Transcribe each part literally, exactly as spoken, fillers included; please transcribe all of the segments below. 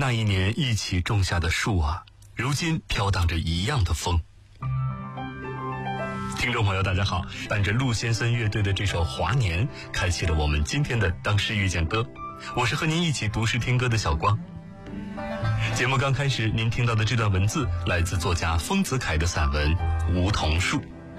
那一年一起种下的树啊，如今飘荡着一样的风。听众朋友大家好，伴着陆先生乐队的这首《华年》，开启了我们今天的当诗遇见歌。我是和您一起读诗听歌的小光。节目刚开始，您听到的这段文字来自作家丰子恺的散文《梧桐树》。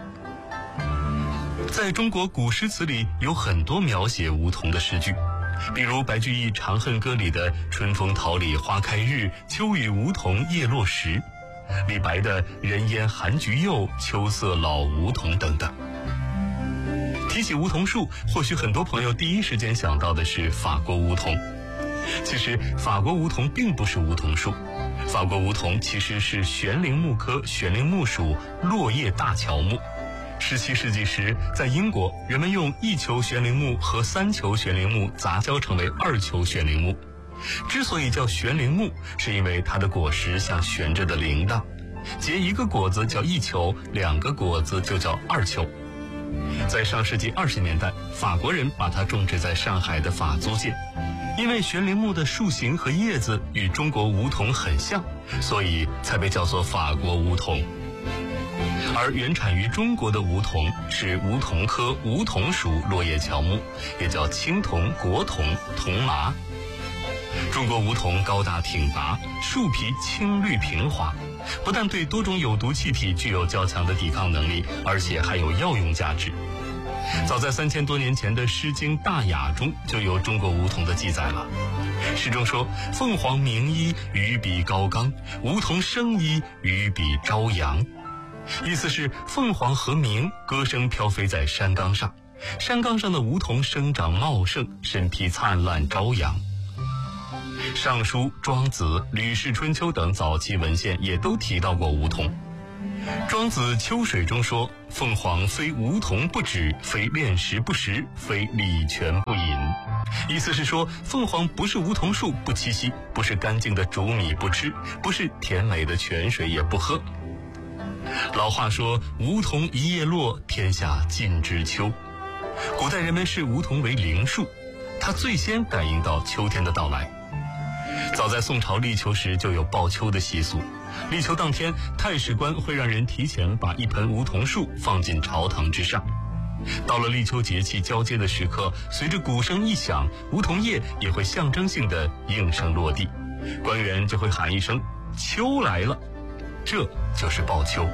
在中国古诗词里有很多描写梧桐的诗句，比如白居易《长恨歌》里的春风桃李花开日，秋雨梧桐叶落时，李白的人烟寒菊柚，秋色老梧桐等等。提起梧桐树，或许很多朋友第一时间想到的是法国梧桐。其实法国梧桐并不是梧桐树，法国梧桐其实是悬铃木科悬铃木属落叶大乔木。十七世纪时，在英国，人们用一球悬铃木和三球悬铃木杂交成为二球悬铃木。之所以叫悬铃木，是因为它的果实像悬着的铃铛，结一个果子叫一球，两个果子就叫二球。在上世纪二十年代，法国人把它种植在上海的法租界。因为悬铃木的树形和叶子与中国梧桐很像，所以才被叫做法国梧桐。而原产于中国的梧桐是梧桐科梧桐属落叶乔木，也叫青桐、国桐、桐麻。中国梧桐高大挺拔，树皮青绿平滑，不但对多种有毒气体具有较强的抵抗能力，而且还有药用价值。早在三千多年前的《诗经·大雅》中就有中国梧桐的记载了。诗中说：“凤凰鸣衣，于彼高冈；梧桐生衣，于彼朝阳。”意思是凤凰和鸣歌声飘飞在山冈上，山冈上的梧桐生长茂盛，身披灿烂朝阳。尚书、庄子、吕氏春秋等早期文献也都提到过梧桐。庄子《秋水》中说：“凤凰非梧桐不止，非炼石不食，非礼泉不饮。”意思是说，凤凰不是梧桐树不栖息，不是干净的竹米不吃，不是甜美的泉水也不喝。老话说：“梧桐一叶落，天下尽知秋。”古代人们视梧桐为灵树，它最先感应到秋天的到来。早在宋朝立秋时就有报秋的习俗，立秋当天，太史官会让人提前把一盆梧桐树放进朝堂之上。到了立秋节气交接的时刻，随着鼓声一响，梧桐叶也会象征性的应声落地，官员就会喊一声“秋来了”，这就是报秋。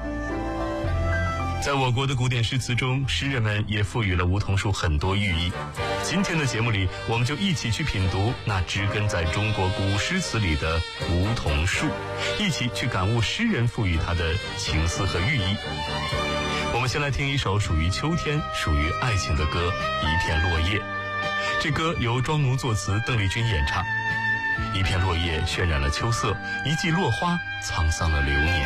在我国的古典诗词中，诗人们也赋予了梧桐树很多寓意。今天的节目里，我们就一起去品读那植根在中国古诗词里的梧桐树，一起去感悟诗人赋予它的情思和寓意。我们先来听一首属于秋天、属于爱情的歌《一片落叶》。这歌由庄奴作词，邓丽君演唱。一片落叶渲染了秋色，一季落花沧桑了流年。